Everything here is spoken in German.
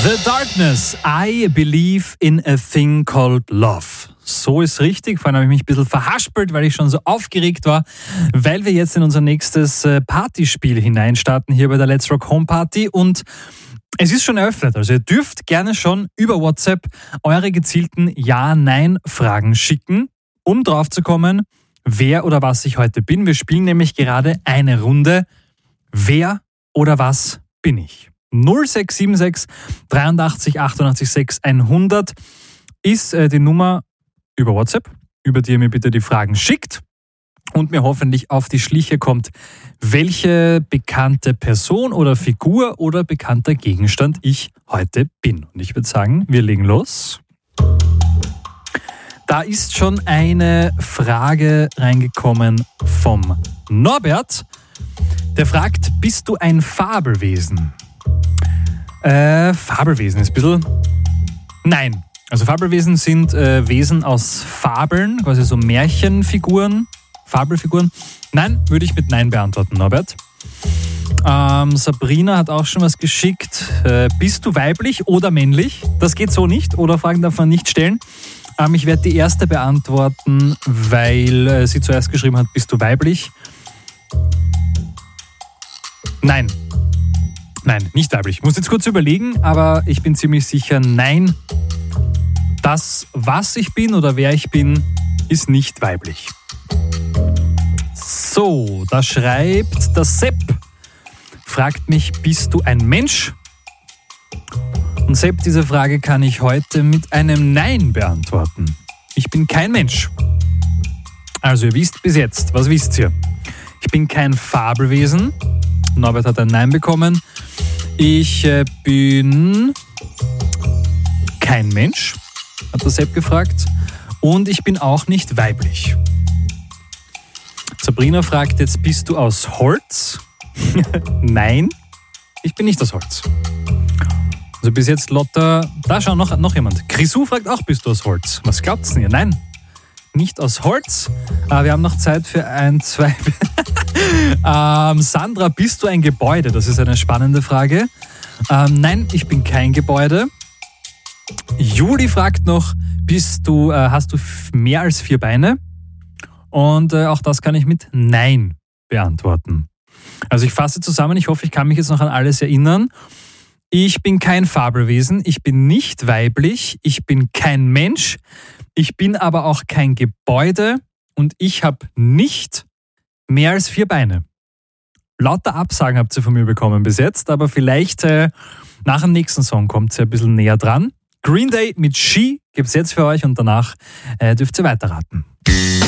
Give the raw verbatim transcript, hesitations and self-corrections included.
The Darkness, I believe in a thing called love. So ist richtig. Vorhin habe ich mich ein bisschen verhaspelt, weil ich schon so aufgeregt war, weil wir jetzt in unser nächstes Partyspiel hineinstarten hier bei der Let's Rock Home Party und es ist schon eröffnet. Also ihr dürft gerne schon über WhatsApp eure gezielten Ja-Nein-Fragen schicken, um drauf zu kommen, wer oder was ich heute bin. Wir spielen nämlich gerade eine Runde. Wer oder was bin ich? null sechs sieben sechs dreiundachtzig achtundachtzig sechs hundert ist äh, die Nummer über WhatsApp, über die ihr mir bitte die Fragen schickt und mir hoffentlich auf die Schliche kommt, welche bekannte Person oder Figur oder bekannter Gegenstand ich heute bin. Und ich würde sagen, wir legen los. Da ist schon eine Frage reingekommen vom Norbert. Der fragt, bist du ein Fabelwesen? Äh, Fabelwesen ist ein bisschen... Nein. Also Fabelwesen sind äh, Wesen aus Fabeln, quasi so Märchenfiguren, Fabelfiguren. Nein, würde ich mit Nein beantworten, Norbert. Ähm, Sabrina hat auch schon was geschickt. Äh, bist du weiblich oder männlich? Das geht so nicht. Oder Fragen darf man nicht stellen. Ähm, ich werde die erste beantworten, weil äh, sie zuerst geschrieben hat, bist du weiblich? Nein. Nein, nicht weiblich. Ich muss jetzt kurz überlegen, aber ich bin ziemlich sicher, nein. Das, was ich bin oder wer ich bin, ist nicht weiblich. So, da schreibt der Sepp, fragt mich, bist du ein Mensch? Und Sepp, diese Frage kann ich heute mit einem Nein beantworten. Ich bin kein Mensch. Also ihr wisst bis jetzt, was wisst ihr? Ich bin kein Fabelwesen. Norbert hat ein Nein bekommen. Ich äh, bin kein Mensch, hat der Sepp gefragt. Und ich bin auch nicht weiblich. Sabrina fragt jetzt, bist du aus Holz? Nein, ich bin nicht aus Holz. Also bis jetzt Lotta, da schau noch, noch jemand. Chrisu fragt auch, bist du aus Holz? Was glaubt's denn ihr? Nein, nicht aus Holz. Aber wir haben noch Zeit für ein, zwei... ähm, Sandra, bist du ein Gebäude? Das ist eine spannende Frage. Ähm, nein, ich bin kein Gebäude. Juli fragt noch, bist du, äh, hast du mehr als vier Beine? Und äh, auch das kann ich mit Nein beantworten. Also ich fasse zusammen, ich hoffe, ich kann mich jetzt noch an alles erinnern. Ich bin kein Fabelwesen, ich bin nicht weiblich, ich bin kein Mensch, ich bin aber auch kein Gebäude und ich habe nicht mehr als vier Beine. Lauter Absagen habt ihr von mir bekommen bis jetzt, aber vielleicht äh, nach dem nächsten Song kommt ihr ein bisschen näher dran. Green Day mit She gibt es jetzt für euch und danach äh, dürft ihr weiterraten.